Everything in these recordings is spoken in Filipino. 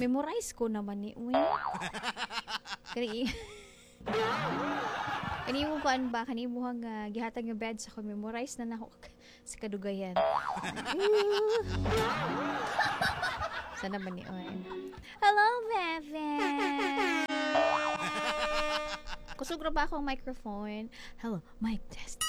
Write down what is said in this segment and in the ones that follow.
Memorize ko naman ni uy. Kani kanimo kuan ba kanimo hang gihatag nga bed sa ko memorize na nako sa kadugayan. Sana man ni uy. Hello, Bebe. Kusog ra ba akong microphone? Hello, mic test.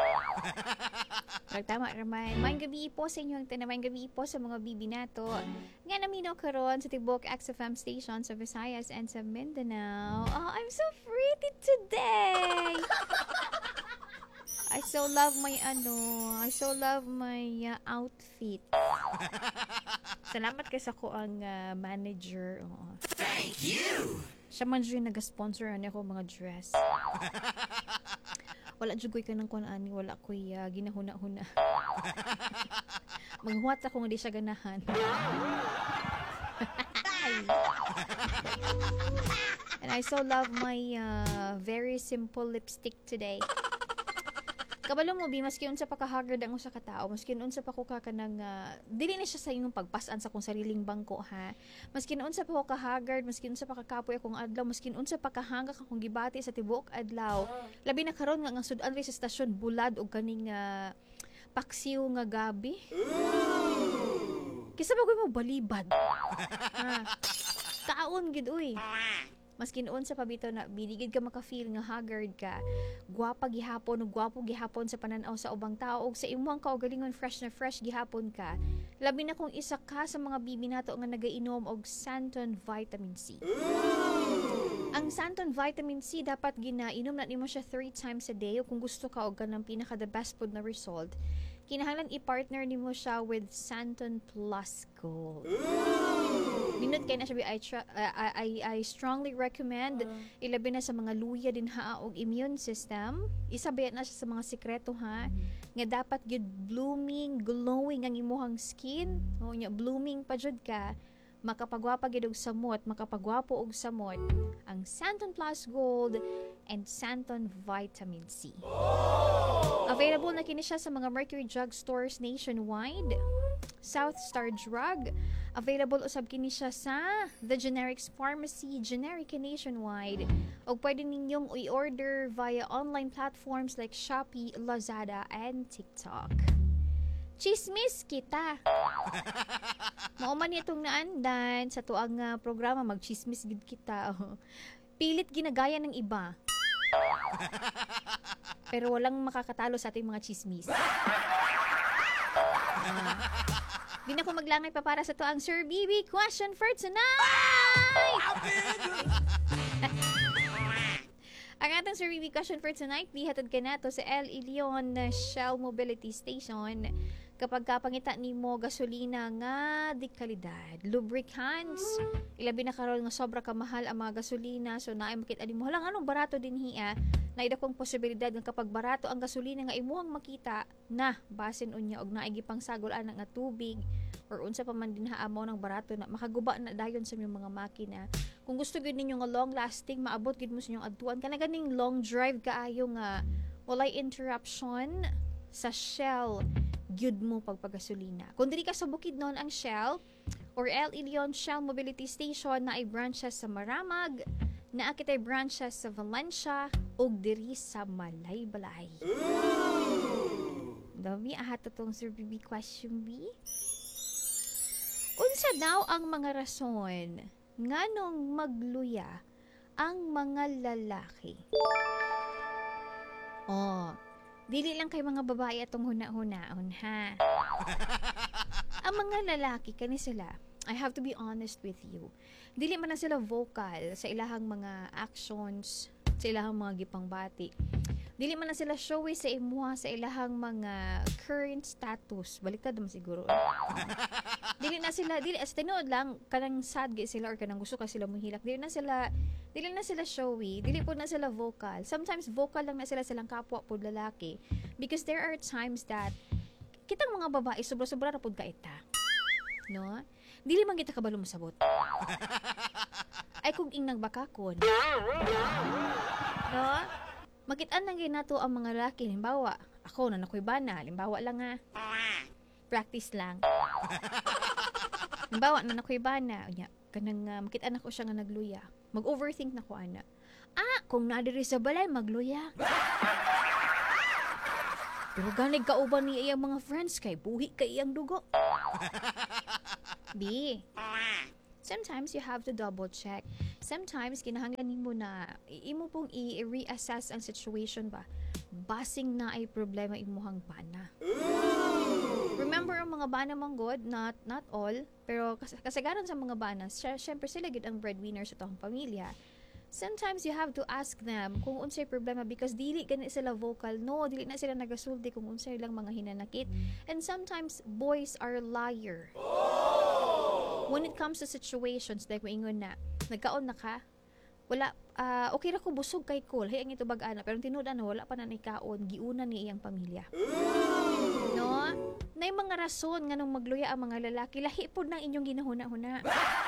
Tama naman. Maayong gabi po sa inyong maayong gabi po sa mga bibi nato. Nga naminaw karon sa tibok XFM station sa Visayas and sa Mindanao. Oh, I'm so pretty today. I so love my outfit. Salamat kay sa ko ang manager. Oh. Thank you. Siya man dyan nag-sponsor ako mga dress. Wala jugoy ka ng kuan ani, wala ko'y ginahuna-huna. Maghuwat ako nga di siya ganahan. And I so love my very simple lipstick today. Kabalo mo, maski unsa pa kahagard ang usa ka tao, maski unsa pa ko kanang dili na siya sa imong pagpasan sa kong sariling bangko ha. Maski unsa pa ko kahagard, maski unsa pa kakapoy akong adlaw, maski unsa pa kahanga akong gibati sa tibuok adlaw. Labi na karon nga sudan ri sa estasyon bulad og kaning paksiw nga gabi. Kisa ba ko mo balibad? Ha. Taon gid uy. Maski noon sa pabito na binigid ka maka-feel nga haggard ka, gwapa gihapon o gwapo gihapon sa pananaw sa ubang tao og sa imong kaugalingon fresh na fresh gihapon ka. Labi na kung isa ka sa mga bibi nato nga nagainom og Santon Vitamin C. Ang Santon Vitamin C dapat ginainom na nimo siya 3 times a day o kung gusto ka og kanang pinaka the best food na result, kinahanglan i-partner nimo siya with Santon Plus Gold. Minut kay na siya I strongly recommend ilabi na sa mga luya din ha og immune system. Isabayat na siya sa mga sikreto ha nga dapat gyud blooming, glowing ang imong skin. O nya blooming pa jud ka. Makapagwapa gyud og samot, makapagwapo og samot ang Santon Plus Gold and Santon Vitamin C. Available na kini siya sa mga Mercury Drug Stores nationwide. South Star Drug. Available usab kini siya sa The Generics Pharmacy, Generica nationwide. O pwede ninyong i-order via online platforms like Shopee, Lazada, and TikTok. Chismis kita. Mauman itong naandan sa tuang programa, mag-chismis gid kita. Pilit ginagaya ng iba. Pero walang makakatalo sa ating mga chismis. Di na ko maglangay pa para sa tuang Sir Bibi question for tonight. Ang atong Sir Bibi question for tonight, bihatod ka na to sa El Ilion Shell Mobility Station. Kapag kapangita nimo gasolina nga di kalidad, lubricants, ilabi na karon nga sobra ka mahal ang mga gasolina, so naay makita nimo halang anong barato din hiya, naida kong posibilidad nga kapag barato ang gasolina nga imuhang makita na basin unya og naay gipang sagol ana nga tubig or unsa pa man din haamaw ng barato na makaguba na dayon sa inyong mga makina. Kung gusto gyud ninyo nga long lasting, maabot gid mo sa inyong adtuan kana ganing long drive kaayo nga walay interruption sa Shell gyud mo pagpagasolina. Kung diri ka sa Bukidnon ang Shell or El Ilion Shell Mobility Station na ay branches sa Maramag, na akitay branches sa Valencia ug diri sa Malaybalay. Dami ahat tong Sir BB question B. Unsa daw ang mga rason nganong magluya ang mga lalaki? Oh, dili lang kay mga babae atong huna-hunaon ha. Ang mga lalaki kani sila, I have to be honest with you. Dili man na sila vocal sa ilahang mga actions, sa ilahang mga gipangbati. Dili man na sila showy sa imuha sa ilahang mga current status. Baliktad naman siguro. Dili na as tinuod lang kanang sad gay sila or kanang gusto ka sila mohilak. Dili na sila showy, dili po na sila vocal. Sometimes vocal lang na sila silang kapwa pod lalaki because there are times that kitang mga babae sobra-sobra ra pod kaita. No? Dili man kita kabalo mosabot. Ay kung ing nagbakakon. No? Makitaan lang ginato ang mga lalaki. Halimbawa, ako na nakoy bana. Halimbawa lang ha. Practice lang. Halimbawa na nakoy bana. kanang makita na ko siya nga nagluya. Mag-overthink na ko ana. Kung nadiri sa balay magluya. Pero ganig kauban ni iyang mga friends kay buhi kay iyang dugo. B. Sometimes you have to double check. Sometimes kinahanglan nimo na imo pong i-reassess ang situation ba. Basing na ay problema imuhang bana. Remember ang mga bana mong good, not all, pero kasagaran sa mga bana, syempre sila gid ang breadwinner sa tong pamilya. Sometimes you have to ask them kung unsay problema because dili gani sila vocal. No, dili na sila nagasulti kung unsay lang mga hinanakit. And sometimes boys are liar. When it comes to situations like maingon na nagkaon na ka, wala okay ra ko busog kay cool. Hay ang ito bag-ana pero tinud-an na wala pa na nikaon, giuna ni iyang pamilya. No? Nay mga rason nganong magluya ang mga lalaki lahi pod nang inyong ginahuna-huna.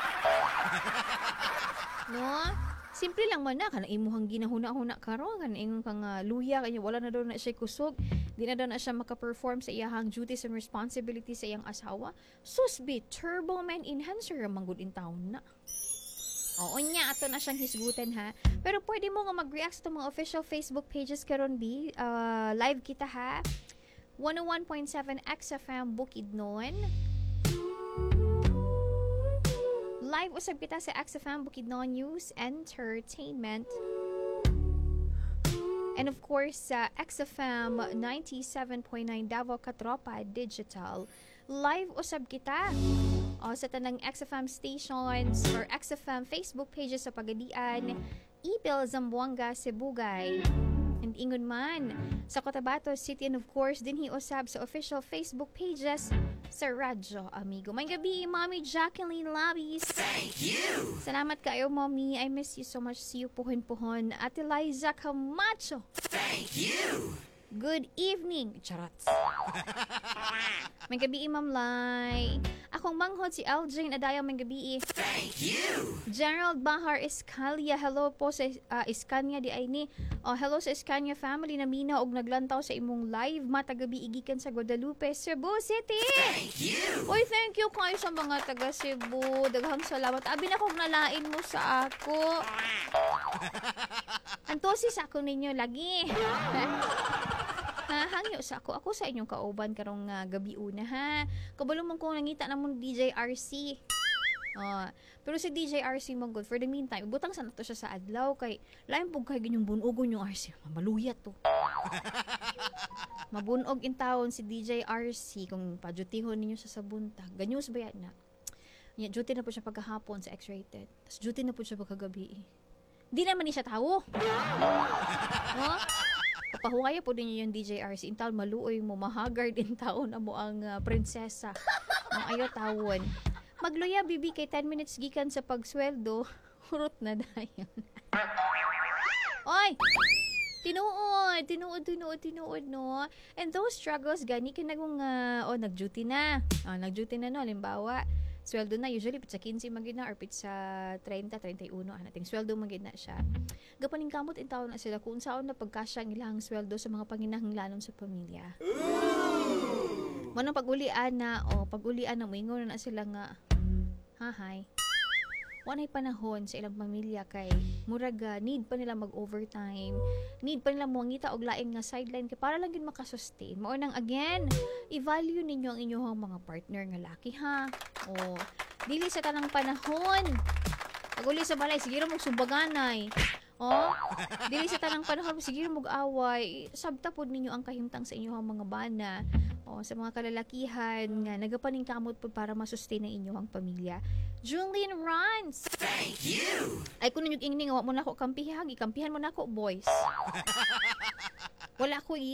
No? Simple lang man na kanang imuhang ginahuna-huna karon kan ingon kang luya kanya wala na daw na siya kusog, di na daw na siya maka-perform sa iyang duties and responsibilities sa iyang asawa. Susbi turbo man enhancer man gud in town na. Oo niya, ato na siyang hisgutan ha. Pero pwede mo nga mag-react sa mga official Facebook pages karon B. Live kita ha. 101.7 XFM Bukidnon. Live usab kita sa XFM Bukidnon News Entertainment. And of course, sa XFM 97.9 Davao Katropa Digital. Live usab kita sa tanang XFM stations or XFM Facebook pages sa Pagadian, Ipil, Zamboanga, Sibugay. And ingon man sa Cotabato City and of course dinhi usab sa official Facebook pages sa Radyo Amigo. May gabi, Mommy Jacqueline Labis. Thank you! Salamat kayo, Mommy. I miss you so much. See you puhon-puhon. Ate Liza Camacho. Thank you! Good evening. Charot. May gabi, Ma'am Lai. Akong manghod si Eljane Adayaw may gabi. Thank you! Gerald Bahar Escalia. Hello po sa Escania di ay ni. Hello sa Escania family na mina og naglantaw sa imong live matagabi igikan sa Guadalupe, Cebu City. Thank you! Oy, thank you kayo sa mga taga Cebu. Daghang salamat. Abi na kong nalain mo sa ako. Antosis ako ninyo lagi. Hangyo sa ako. Ako sa inyong kauban karong gabi una ha. Kabalo man kong nangita na mong DJ RC. Pero si DJ RC mo good for the meantime. Butang sa nato siya sa adlaw kay lain pug kay ganyong bunugon yung RC. Maluyat to. Mabunog in town si DJ RC kung padyutihon ninyo sa sabuntag. Ganyos ba yan na? Duty na po siya pagkahapon sa X-rated. Tapos duty na po siya pagkagabi. Di naman ni siya tao. No? Pahuwaya po din yung DJ RC. In taon, maluoy mo, mahagard in taon na mo ang prinsesa. Ang ayaw tawon. Magluya, bibi, kay 10 minutes gikan sa pagsweldo. Hurot na dayon. Oy! Tinuod, no? And those struggles, gani ka nagong, nag-duty na. Nag-duty na, no? Halimbawa, sweldo na, usually, pizza 15 magid na or pizza 30, 31, nating sweldo magid na siya. Gapaning kamot in taon na sila kung saan na pagkasya ang ilang sweldo sa mga panginahanglanon sa pamilya. Manang pag-ulian na moingon na sila nga, hahay. Wanay panahon sa ilang pamilya kay muraga need pa nila mag-overtime, need pa nila mangita og laing nga sideline kay para lang gid makasustain. Mao nang again, i-value ninyo ang inyong mga partner nga laki ha. Dili sa tanang panahon. Pag-uli sa balay siguro mong sumbaganay. Dili sa tanang panahon siguro mag-away. Sabta pod ninyo ang kahimtang sa inyong mga bana. Sa mga kalalakihan nga nagapaning kamot po para masustain ang inyong pamilya. Julian Rans. Thank you! Ay kung nanyog ingning wa mo na ako kampihan, ikampihan mo na ako boys. Wala ko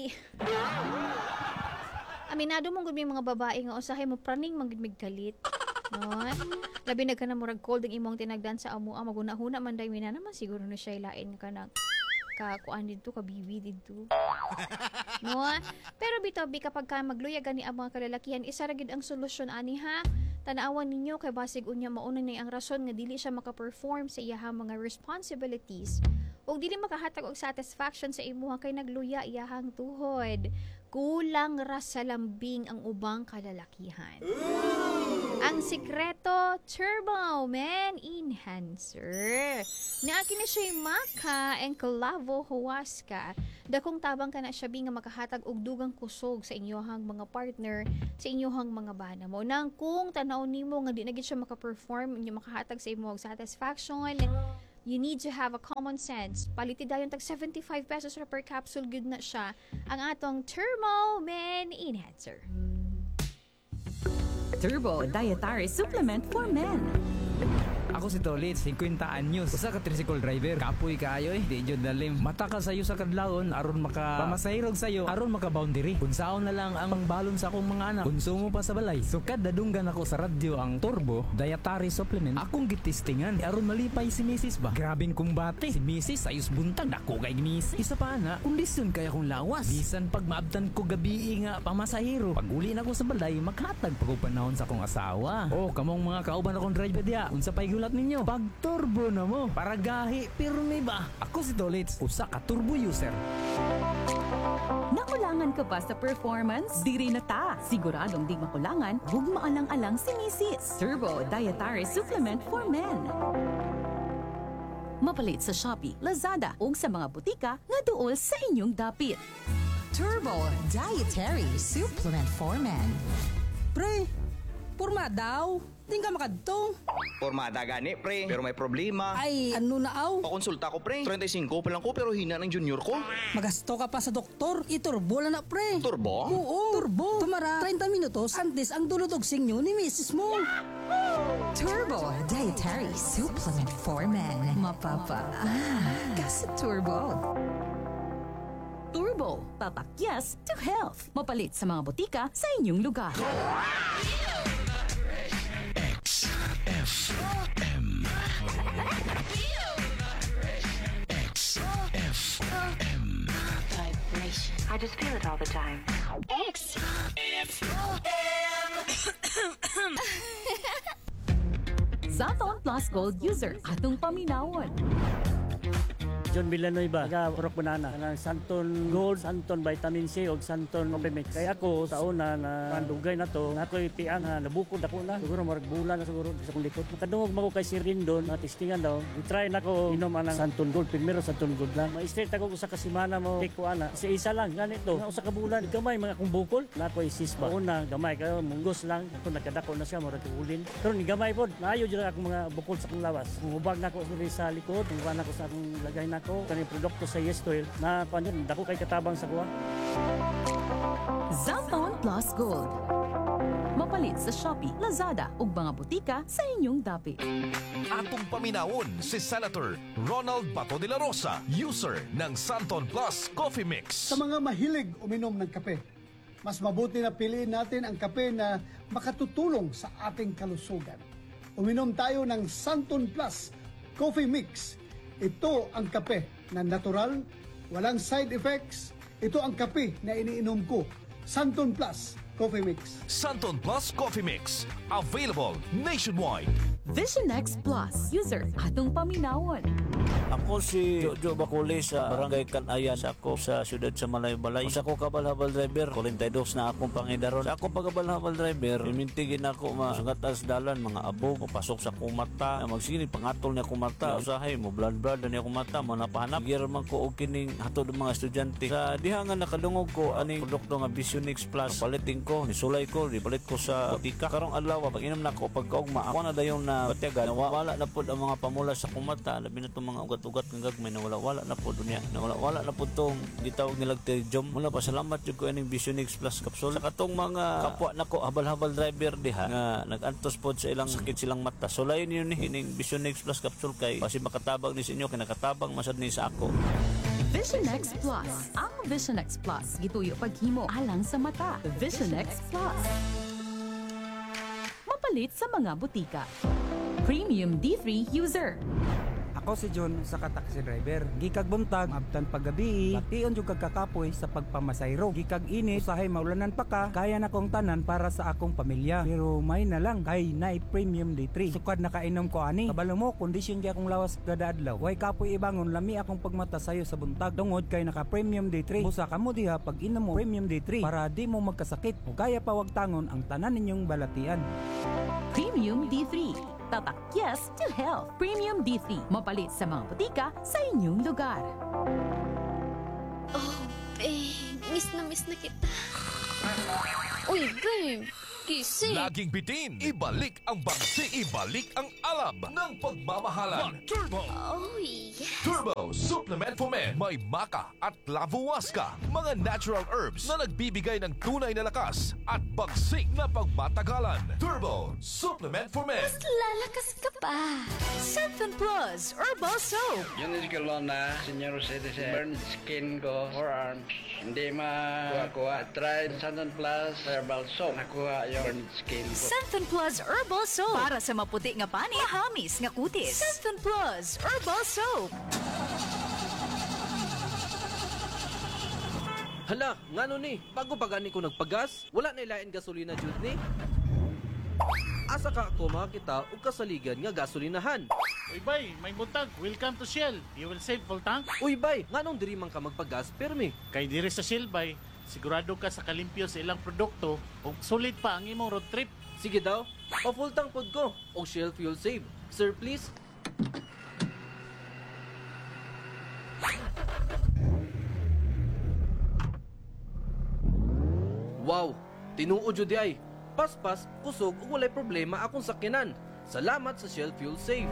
Aminado mong gud may mga babae nga usahay mo praning magid kalit. No? Labi na ka na murag cold ang imong tinagdan sa amo maguna-huna man day mina naman siguro na siya ilain ka nang kuan dito ka bibi dito. No? Pero bitabi kapag ka magluyag ani ang mga kalalakihan isa ra gid ang solusyon ani ha. Tanawan ninyo kay basig unya mauna ni ang rason nga dili siya maka-perform sa iyahang mga responsibilities. Og dili makahatag og satisfaction sa imuha kay nagluya iyahang tuhod. kulang ra sa lambing ang ubang kalalakihan. Ang sikreto, Turbo Man Enhancer. Naaki na siya'y maka and kalavo huwaska. Dakong tabang ka na siya nga makahatag og dugang kusog sa inyohang mga partner, sa inyohang mga bana mo. Nang kung tanaw nimo nga di na gid siya makaperform, inyo makahatag sa imo og satisfaction, you need to have a common sense. Paliti dayon tag 75 pesos ra per capsule, good na siya. Ang atong Turbo Man Enhancer. Turbo Dietary Supplement for Men. Ako si Tolit, 50 anyos. Usa ka tricycle driver. Kapoy kaayo di jud dalim. Matakal sayo sa kadlawon aron maka pamasahirog sayo aron maka boundary. Unsaon na lang ang balon sa akong mga anak. Konsumo pa sa balay. So kada dunggan ako sa radyo ang Turbo Dietary Supplement. Akong gitistingan aron malipay si Mrs. ba. Grabing kumbate. Si Mrs. ayos buntag dako kay Mrs. Isa pa na, kondisyon kaya kong lawas. Bisan pag maabtan ko gabi nga pamasahiro. Pag uli na ko sa balay, maghatag pag panahon sa akong asawa. Oh, kamong mga kauban akong driver diya. Unsa pay gulat ninyo? Pag turbo na mo, para gahi, pirmi ba? Ako si Dolitz, usa ka turbo user. Nakulangan ka ba sa performance? Diri na ta. Siguradong di makulangan, hug maalang-alang si Mrs. Turbo Dietary Supplement for Men. Mapalit sa Shopee, Lazada, ug sa mga butika nga duol sa inyong dapit. Turbo Dietary Supplement for Men. Pre, purma daw. Di ka makadto. Pormada gani, pre. Pero may problema. Ay, ano na aw? Pakonsulta ko, pre. 35 pa lang ko, pero hina ng junior ko. Magasto ka pa sa doktor. Iturbo na pre. Turbo? Oo, turbo. Tumara, 30 minutos antes ang dulutog sinyo ni Mrs. mo. Turbo Dietary Supplement for Men. Mapapa. Kasi turbo. Turbo, papakyas to health. Mapalit sa mga butika sa inyong lugar. Vibration. I just feel it all the time. Zaton Plus Gold user, atong paminawon. John Villanueva, taga Purok Banana, ng Santon Gold, Santon Vitamin C o Santon Opimix. Kaya ako sa una na pandugay na to, na ako'y piang na nabukod ako na. Siguro marag bulan na siguro sa kong likod. Nakadungog mo ko kay Sir Rindon, na testingan daw. I-try na ko inom ang Santon Gold. Primero Santon Gold lang. Ma-straight ako sa kasimana mo, take ko ana. Kasi isa lang, ganito. Usa ka bulan, gamay mga kong bukol. Na ako'y sisba. Una, gamay kayo, munggos lang. Ako nagkadako na siya, marag ulin. Pero ni gamay po, naayo dyan ako mga bukol sa kong lawas. Kung hubag na ako sa likod, kung na ako sa akong lagay na ako, kani produkto sa Yes Oil na panyon dako kay katabang sa kuha. Zaton Plus Gold. Mapalit sa Shopee, Lazada ug mga butika sa inyong dapit. Atong paminawon si Senator Ronald Bato de la Rosa, user ng Santon Plus Coffee Mix. Sa mga mahilig uminom ng kape, mas mabuti na piliin natin ang kape na makatutulong sa ating kalusugan. Uminom tayo ng Santon Plus Coffee Mix. Ito ang kape na natural, walang side effects. Ito ang kape na iniinom ko. Santon Plus Coffee Mix. Santon Plus Coffee Mix. Available nationwide. Vision X Plus user, atong paminawon. Ako si Jojo Bacoli sa Barangay Kanayan sa ako sa siyudad sa Balay. Sa ako kabal-habal driver, 42 na akong pangidaron. Sa ako pagkabal-habal driver, imintigin ako masungat as dalan, mga abo, papasok sa kumata, magsini, pangatol niya kumata, usahay mo, blood niya kumata, manapahanap. Giraman ko og kining hatod mga estudyante. Sa dihangan nakadungog ko, aning produkto nga Vision X Plus, paliting ko, nisulay ko, ipalit ko sa butika. Karong adlaw, pag inom na ko, pagkaugma, ako na dayon na batyagan, wala na po ang mga pamula sa kumata, labi na itong mga ugat-ugat ng gagmay na wala na po dunya, na wala na po itong gitawag nilag terjom. Mula pa salamat yung ko ining Vision X Plus capsule. Sa katong mga kapwa na ko, habal-habal driver diha, nga nag-antos po sa ilang sakit silang mata. So layon yun ining Vision X Plus capsule kay kasi makatabang ni sa inyo, kay nakatabang masad ni sa ako. Vision X Plus. Ang Vision X Plus, gituyo paghimo alang sa mata. Vision X Plus. Mapalit sa mga butika. Premium D3 user. Ako si John sa taxi driver. Gikag buntag, maabtan paggabi, bation jud kag kakapoy sa pagpamasayro. Gikag init, usahay maulanan pa ka, kaya na kong tanan para sa akong pamilya. Pero may na lang, kay naay premium day 3. Sukad nakainom ko ani. Kabalo mo, kondisyon di akong lawas kada adlaw. Way kapoy ibangon, lami akong pagmata sayo sa buntag. Tungod kay naka premium day 3. Busa kamo diha pag inom mo premium day 3 para di mo magkasakit. O kaya pawagtangon ang tanan ninyong balatian. Premium D3. Tatak yes to health. Premium D3. Mapalit sa mga butika sa inyong lugar. Oh, babe. Miss na kita. Uy, babe. Gising. Laging bitin, ibalik ang bangsi, ibalik ang alab ng pagmamahalan. Turbo! Oh, yeah. Turbo Supplement for Men. May maca at lavuasca, mga natural herbs na nagbibigay ng tunay na lakas at bagsik na pagmatagalan. Turbo Supplement for Men. Mas lalakas ka pa. Santon Plus Herbal Soap. Yun is kalon na senior citizen. Burn skin ko, forearms. Hindi makuha. Try Santon Plus Herbal Soap. Nakuha yung burn skin ko. Santon Plus Herbal Soap. Para sa maputi nga pani, mahamis nga kutis. Santon Plus Herbal Soap. Hala, ngano ni? Bago pa gani ko nagpagas, wala na ilain gasolina jud ni. Asa ka ako makakita og kasaligan nga gasolinahan. Uy bay, may buntag. Welcome to Shell. You will save full tank. Uy bay, nganong diri man ka magpagas permi? Kay diri sa Shell bay, sigurado ka sa kalimpyo sa ilang produkto ug sulit pa ang imong road trip. Sige daw, pa-full tank pod ko og Shell Fuel Save. Sir, please. Wow, tinuod jud ay. Paspas, kusog ug walay problema akong sakyanan. Salamat sa Shell Fuel Save.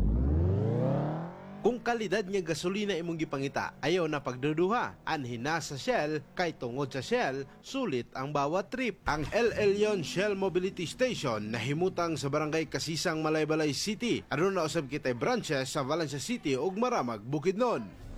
Kung kalidad nga gasolina imong gipangita, ayaw na pagduduha. Anhin na sa Shell, kay tungod sa Shell, sulit ang bawat trip. Ang El Elyon Shell Mobility Station nahimutang sa barangay Kasisang, Malaybalay City. Aron na usab kitay branches sa Valencia City ug Maramag, Bukidnon.